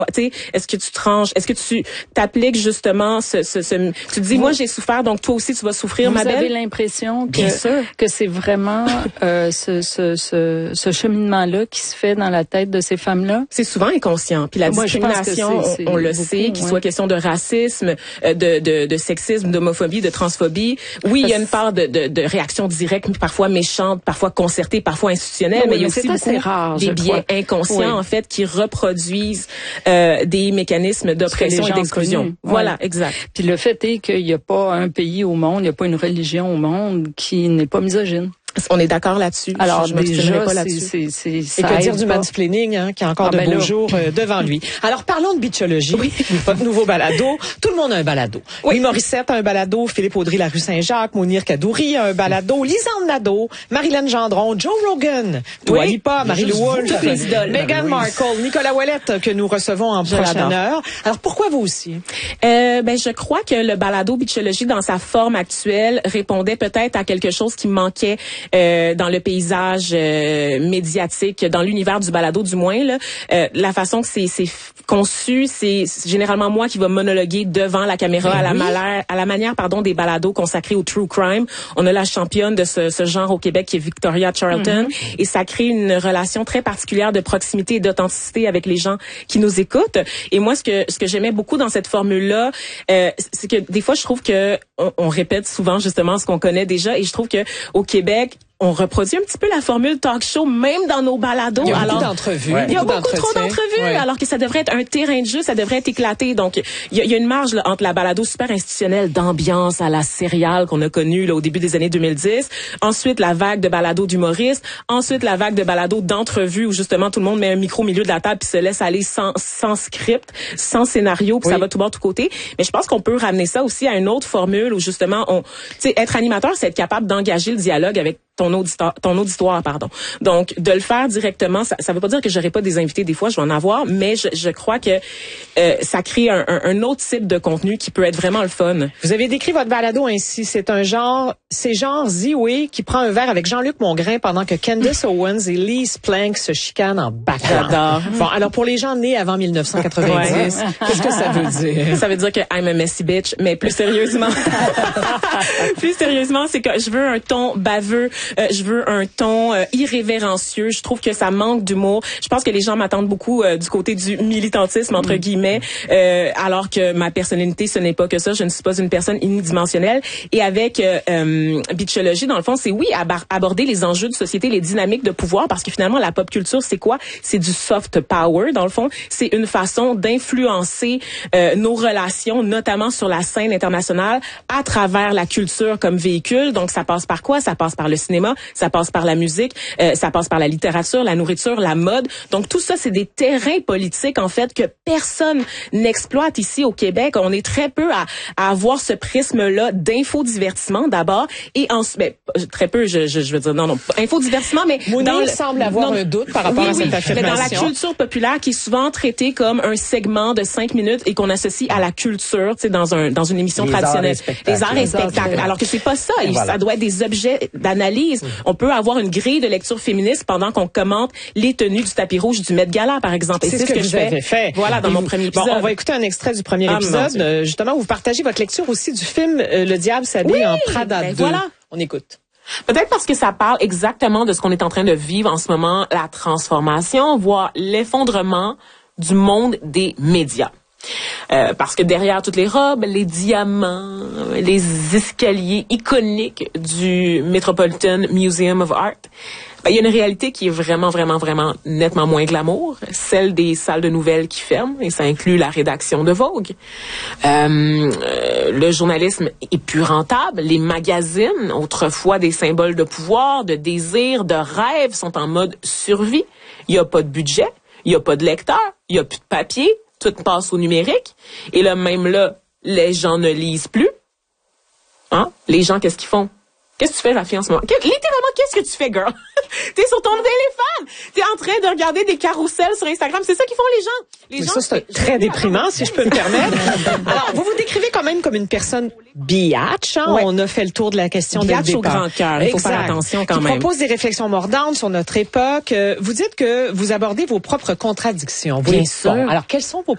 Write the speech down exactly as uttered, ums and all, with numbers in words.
Tu sais, est-ce que tu tranches, est-ce que tu t'appliques justement ce, ce, ce tu te dis, moi j'ai souffert, donc toi aussi tu vas souffrir, Vous ma belle? Vous avez l'impression que, que c'est vraiment euh, ce, ce, ce, ce cheminement-là qui se fait dans la tête de ces femmes-là? C'est souvent inconscient. Puis la moi, discrimination, c'est, c'est on, on le beaucoup, sait, qu'il ouais. soit question de racisme, de, de, de sexisme, d'homophobie, de transphobie. Oui, Parce... il y a une part de, de, de réaction directe, parfois méchante, parfois concertée, parfois institutionnelle, oui, mais il y a mais aussi beaucoup rare, des biais crois. inconscients, oui. en fait, qui reproduisent euh, des mécanismes d'oppression et d'exclusion. Voilà, ouais. exact. Puis le fait est qu'il n'y a pas un pays au monde, il n'y a pas une religion au monde qui n'est pas misogyne. On est d'accord là-dessus. Alors je, je déjà, pas là-dessus. C'est, c'est, c'est, et que dire du mansplaining, hein, qui a encore ah, de ben beaux là. jours euh, devant lui. Alors parlons de bitchologie. Oui. Votre nouveau balado. Tout le monde a un balado. Oui. Louis Morissette a un balado. Philippe Audry, la rue Saint-Jacques. Mounir Kadouri a un balado. Lisanne Nadeau, Marilyn Gendron, Joe Rogan, Dua Lipa, Marie-Lou Wolfe, Meghan Markle, Nicolas Ouellette que nous recevons en prochaine heure. Alors pourquoi vous aussi? Euh, ben je crois que le balado bitchologie dans sa forme actuelle répondait peut-être à quelque chose qui manquait. Euh, dans le paysage euh, médiatique, dans l'univers du balado du moins, là, euh, la façon que c'est, c'est conçu, c'est généralement moi qui va monologuer devant la caméra ben à la oui. manière, à la manière pardon des balados consacrés au true crime. On a la championne de ce, ce genre au Québec qui est Victoria Charlton mm-hmm. et ça crée une relation très particulière de proximité et d'authenticité avec les gens qui nous écoutent. Et moi, ce que ce que j'aimais beaucoup dans cette formule-là, euh, c'est que des fois je trouve que on, on répète souvent justement ce qu'on connaît déjà et je trouve que au Québec on reproduit un petit peu la formule talk show, même dans nos balados. Il y a alors, beaucoup d'entrevues. Ouais. Il y a beaucoup trop d'entrevues, ouais. alors que ça devrait être un terrain de jeu, ça devrait être éclaté. Donc, il y a, il y a une marge là, entre la balado super institutionnelle d'ambiance à la céréale qu'on a connue là, au début des années deux mille dix, ensuite la vague de balado d'humoristes, ensuite la vague de balado d'entrevues où justement tout le monde met un micro au milieu de la table puis se laisse aller sans, sans script, sans scénario, puis oui. ça va tout bord, tout côté. Mais je pense qu'on peut ramener ça aussi à une autre formule où justement, on, tu sais, être animateur, c'est être capable d'engager le dialogue avec ton auditoire, ton auditoire, pardon. Donc, de le faire directement, ça ne veut pas dire que j'aurai pas des invités des fois, je vais en avoir, mais je, je crois que euh, ça crée un, un, un autre type de contenu qui peut être vraiment le fun. Vous avez décrit votre balado ainsi, c'est un genre, c'est genre Ziwé qui prend un verre avec Jean-Luc Mongrain pendant que Candace Owens et Lise Plank se chicanent en background. J'adore. Bon, alors pour les gens nés avant mille neuf cent quatre-vingt-dix, ouais. qu'est-ce que ça veut dire? Ça veut dire que I'm a messy bitch, mais plus sérieusement, plus sérieusement, c'est que je veux un ton baveux. Euh, je veux un ton euh, irrévérencieux. Je trouve que ça manque d'humour. Je pense que les gens m'attendent beaucoup euh, du côté du militantisme, entre guillemets, euh, alors que ma personnalité, ce n'est pas que ça. Je ne suis pas une personne unidimensionnelle. Et avec euh, euh, bitchologie, dans le fond, c'est oui, ab- aborder les enjeux de société, les dynamiques de pouvoir, parce que finalement, la pop culture, c'est quoi? C'est du soft power, dans le fond. C'est une façon d'influencer euh, nos relations, notamment sur la scène internationale, à travers la culture comme véhicule. Donc, ça passe par quoi? Ça passe par le cinéma, ça passe par la musique, euh, ça passe par la littérature, la nourriture, la mode. Donc tout ça, c'est des terrains politiques en fait que personne n'exploite ici au Québec. On est très peu à, à avoir ce prisme-là d'infodivertissement d'abord et ensuite, ben, très peu, je, je, je veux dire non non, infodivertissement, mais Mounir dans le, semble avoir non, un doute par rapport oui, à cette oui, affirmation. Mais dans la culture populaire qui est souvent traitée comme un segment de cinq minutes et qu'on associe à la culture, tu sais, dans un dans une émission les traditionnelle, les arts et spectacles. Alors que c'est pas ça. Et voilà. Ça doit être des objets d'analyse. Mmh. On peut avoir une grille de lecture féministe pendant qu'on commente les tenues du tapis rouge du Met Gala, par exemple. Et c'est, c'est ce que, que je fais. fait. Voilà, dans Et mon vous, premier épisode. Bon, on va écouter un extrait du premier ah, épisode. Euh, justement, vous partagez votre lecture aussi du film euh, Le Diable s'habille oui, en Prada ben deux. Voilà. On écoute. Peut-être parce que ça parle exactement de ce qu'on est en train de vivre en ce moment, la transformation, voire l'effondrement du monde des médias. Euh, parce que derrière toutes les robes, les diamants, les escaliers iconiques du Metropolitan Museum of Art, ben, il y a une réalité qui est vraiment, vraiment, vraiment nettement moins glamour, celle des salles de nouvelles qui ferment, et ça inclut la rédaction de Vogue. Euh, euh, le journalisme est plus rentable, les magazines, autrefois des symboles de pouvoir, de désir, de rêve, sont en mode survie. Il n'y a pas de budget, il n'y a pas de lecteur, il n'y a plus de papier, tout passe au numérique. Et là, même là, les gens ne lisent plus. Hein? Les gens, qu'est-ce qu'ils font? Qu'est-ce que tu fais, la fille, en ce moment? Littéralement, qu'est-ce que tu fais, girl? T'es sur ton téléphone! T'es en train de regarder des carousels sur Instagram. C'est ça qu'ils font, les gens. Les Mais gens, ça, c'est très déprimant, si je peux me permettre. Alors, vous vous décrivez quand même comme une personne biatch. Hein? Ouais. On a fait le tour de la question biatch dès le départ. Au grand cœur. Il faut faire attention quand qui même. Qui propose des réflexions mordantes sur notre époque. Vous dites que vous abordez vos propres contradictions. Vous Bien dites, sûr. Bon, alors, quelles sont vos